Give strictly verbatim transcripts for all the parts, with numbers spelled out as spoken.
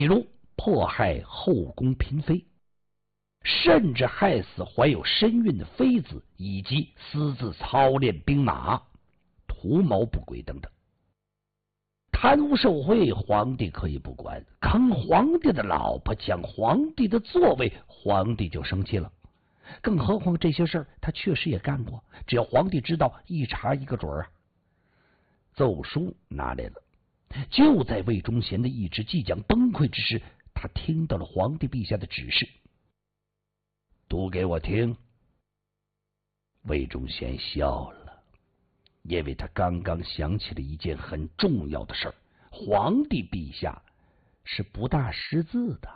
比如迫害后宫嫔妃，甚至害死怀有身孕的妃子，以及私自操练兵马、图谋不轨等等。贪污受贿，皇帝可以不管；坑皇帝的老婆，抢皇帝的座位，皇帝就生气了。更何况这些事儿他确实也干过，只要皇帝知道，一查一个准儿啊。奏书拿来了，就在魏忠贤的意志即将崩溃之时，他听到了皇帝陛下的指示：“读给我听。”魏忠贤笑了，因为他刚刚想起了一件很重要的事儿：皇帝陛下是不大识字的。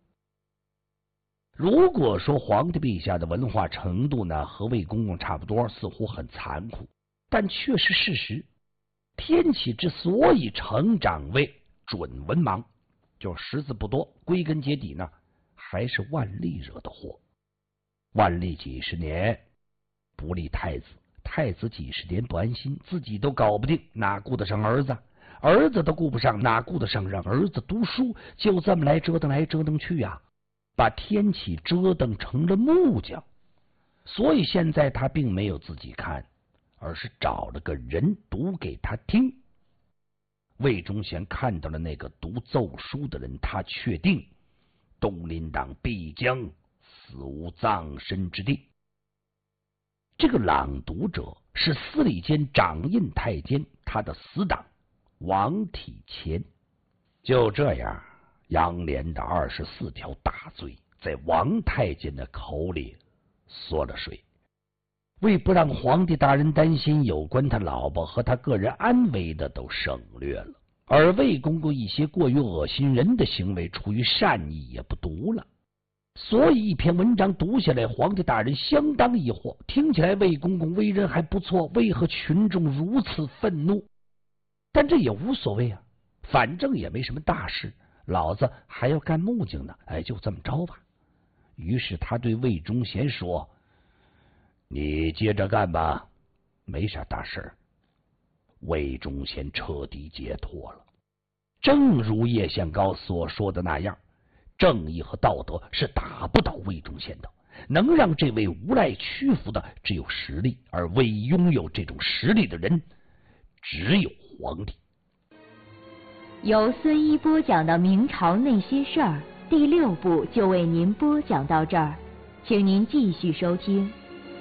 如果说皇帝陛下的文化程度呢和魏公公差不多，似乎很残酷，但却是事实。天启之所以成长为准文盲，就识字不多，归根结底呢还是万历惹的祸。万历几十年不立太子，太子几十年不安心，自己都搞不定，哪顾得上儿子？儿子都顾不上，哪顾得上让儿子读书？就这么来折腾来折腾去呀、啊，把天启折腾成了木匠。所以现在他并没有自己看，而是找了个人读给他听。魏忠贤看到了那个读奏书的人，他确定东林党必将死无葬身之地。这个朗读者是司礼监掌印太监，他的死党王体乾。就这样，杨涟的二十四条大罪在王太监的口里缩了水。为不让皇帝大人担心，有关他老婆和他个人安危的都省略了，而魏公公一些过于恶心人的行为，出于善意也不读了。所以一篇文章读下来，皇帝大人相当疑惑，听起来魏公公为人还不错，为何群众如此愤怒？但这也无所谓啊，反正也没什么大事，老子还要干木匠呢，哎，就这么着吧。于是他对魏忠贤说：“你接着干吧，没啥大事。”魏忠贤彻底解脱了。正如叶向高所说的那样，正义和道德是打不倒魏忠贤的，能让这位无赖屈服的只有实力，而唯一拥有这种实力的人只有皇帝。 由孙一播讲的明朝那些事儿第六部就为您播讲到这儿，请您继续收听。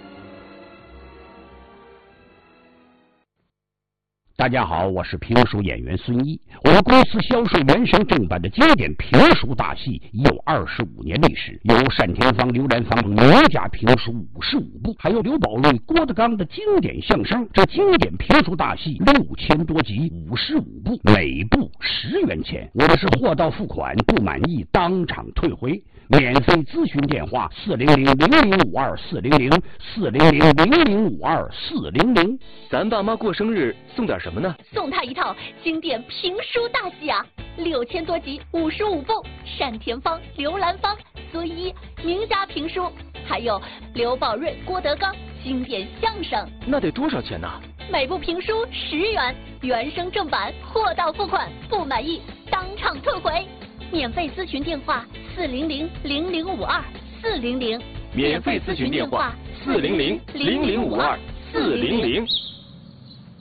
大家好，我是评书演员孙一。我们公司销售原声正版的经典评书大戏已有二十五年历史，有单田芳、刘兰芳名家评书五十五部，还有刘宝瑞、郭德纲的经典相声。这经典评书大戏六千多集，五十五部，每部十元钱。我们是货到付款，不满意当场退回。免费咨询电话：四零零零零五二四零零四零零零零五二四零零。 咱爸妈过生日送点什么呢？ 送他一套经典评书大戏啊，六千多集，五十五部，单田芳、刘兰芳、孙一名家评书，还有刘宝瑞、郭德纲经典相声。 那得多少钱呢？ 每部评书十元，原声正版，货到付款，不满意当场退回。免费咨询电话：四零零零零五二四零零。 免费咨询电话：四零零零零五二四零零。